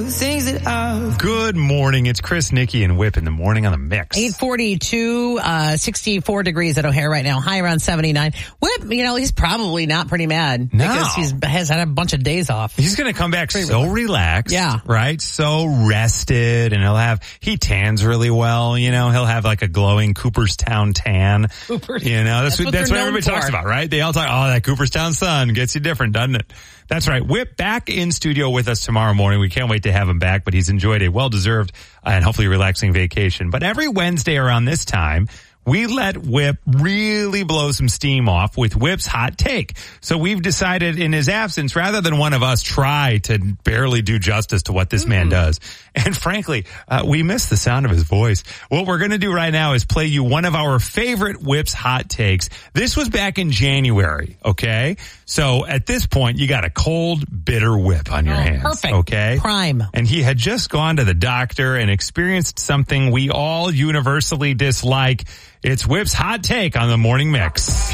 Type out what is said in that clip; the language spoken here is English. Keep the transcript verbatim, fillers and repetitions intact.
things that I... Good morning. It's Chris, Nikki, and Whip in the morning on the Mix. eight forty-two, uh, sixty-four degrees at O'Hare right now. High around seventy-nine. Whip, you know, he's probably not pretty mad. No. Because he's has had a bunch of days off. He's going to come back so relaxed. Yeah. Right? So rested, and he'll have, he tans really well, you know, he'll have like a glowing Cooperstown tan. Cooperstown. You know, that's, That's what, what that's they're what known everybody talks for. about, right? They all talk, oh, that Cooperstown sun gets you different, doesn't it? That's right. Whip back in studio with us tomorrow morning. We can't wait to have him back, but he's enjoyed a well-deserved uh, and hopefully relaxing vacation. But every Wednesday around this time, we let Whip really blow some steam off with Whip's hot take. So we've decided in his absence, rather than one of us try to barely do justice to what this mm-hmm. man does, and frankly, uh, we miss the sound of his voice. What we're going to do right now is play you one of our favorite Whip's hot takes. This was back in January, okay? So at this point, you got a cold, bitter Whip on your oh, hands. Perfect. Okay? Prime. And he had just gone to the doctor and experienced something we all universally dislike. It's Whip's hot take on the Morning Mix.